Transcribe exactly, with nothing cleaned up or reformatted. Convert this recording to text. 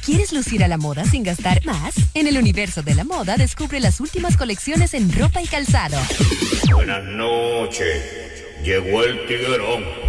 ¿Quieres lucir a la moda sin gastar más? En el universo de la moda descubre las últimas colecciones en ropa y calzado. Buenas noches. Llegó el tiguerón.